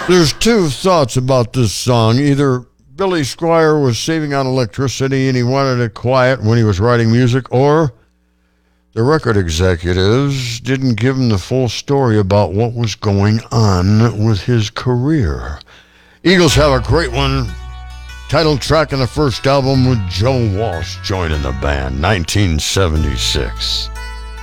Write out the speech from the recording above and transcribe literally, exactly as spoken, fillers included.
There's two thoughts about this song. Either Billy Squier was saving on electricity and he wanted it quiet when he was writing music, or the record executives didn't give him the full story about what was going on with his career. Eagles have a great one. Title track in the first album with Joe Walsh joining the band, nineteen seventy-six.